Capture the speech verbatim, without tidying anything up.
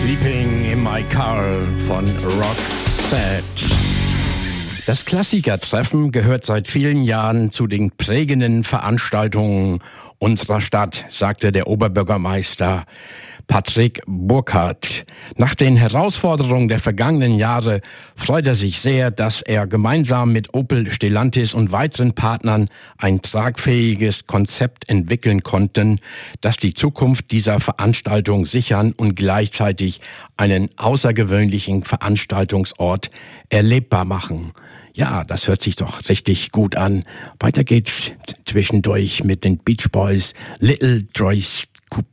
Sleeping in My Car von Roxette. Das Klassikertreffen gehört seit vielen Jahren zu den prägenden Veranstaltungen unserer Stadt, sagte der Oberbürgermeister Patrick Burkhardt. Nach den Herausforderungen der vergangenen Jahre freut er sich sehr, dass er gemeinsam mit Opel, Stellantis und weiteren Partnern ein tragfähiges Konzept entwickeln konnten, das die Zukunft dieser Veranstaltung sichern und gleichzeitig einen außergewöhnlichen Veranstaltungsort erlebbar machen. Ja, das hört sich doch richtig gut an. Weiter geht's zwischendurch mit den Beach Boys, Little Joyce Coop.